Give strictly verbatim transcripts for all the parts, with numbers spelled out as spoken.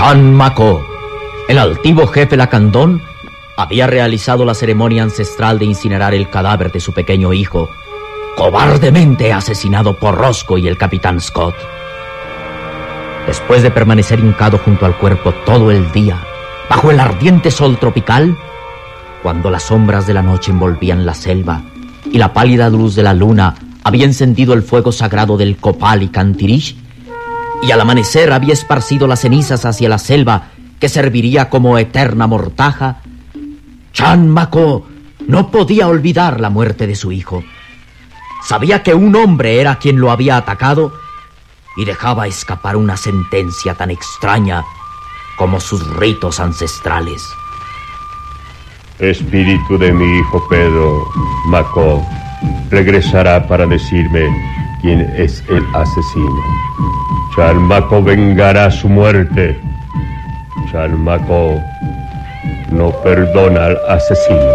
Chan Mako, el altivo jefe lacandón, había realizado la ceremonia ancestral de incinerar el cadáver de su pequeño hijo, cobardemente asesinado por Roscoe y el capitán Scott. Después de permanecer hincado junto al cuerpo todo el día, bajo el ardiente sol tropical, cuando las sombras de la noche envolvían la selva y la pálida luz de la luna había encendido el fuego sagrado del copal y cantirish, y al amanecer había esparcido las cenizas hacia la selva que serviría como eterna mortaja, Chan Mako no podía olvidar la muerte de su hijo. Sabía que un hombre era quien lo había atacado y dejaba escapar una sentencia tan extraña como sus ritos ancestrales. Espíritu de mi hijo Pedro, Mako regresará para decirme quién es el asesino. Chan Mako vengará su muerte. Chan Mako no perdona al asesino.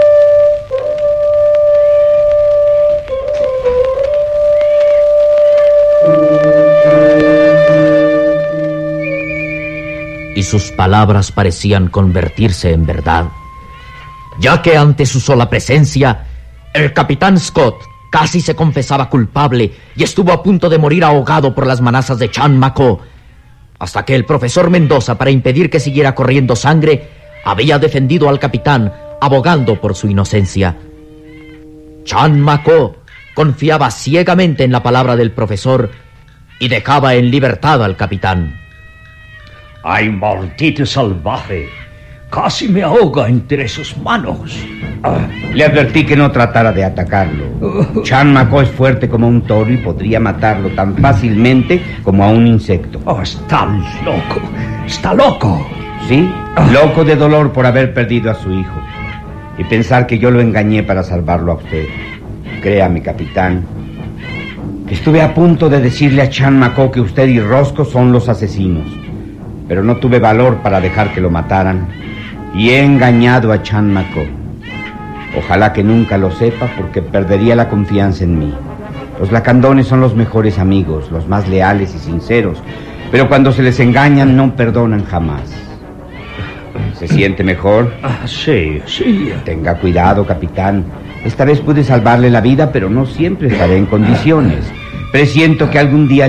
Y sus palabras parecían convertirse en verdad, ya que ante su sola presencia, el capitán Scott casi se confesaba culpable y estuvo a punto de morir ahogado por las manazas de Chan Mako, hasta que el profesor Mendoza, para impedir que siguiera corriendo sangre, había defendido al capitán, abogando por su inocencia. Chan Mako confiaba ciegamente en la palabra del profesor y dejaba en libertad al capitán. ¡Ay, maldito salvaje! Casi me ahoga entre sus manos. Ah, le advertí que no tratara de atacarlo. Chan Mako es fuerte como un toro y podría matarlo tan fácilmente como a un insecto. Oh, está loco. Está loco. Sí, loco de dolor por haber perdido a su hijo y pensar que yo lo engañé para salvarlo a usted. Créame, capitán, que estuve a punto de decirle a Chan Mako que usted y Roscoe son los asesinos, pero no tuve valor para dejar que lo mataran y he engañado a Chan Mako. Ojalá que nunca lo sepa, porque perdería la confianza en mí. Los lacandones son los mejores amigos, los más leales y sinceros, pero cuando se les engañan no perdonan jamás. ¿Se siente mejor? Ah, sí, sí. Tenga cuidado, capitán. Esta vez pude salvarle la vida, pero no siempre estaré en condiciones. Presiento que algún día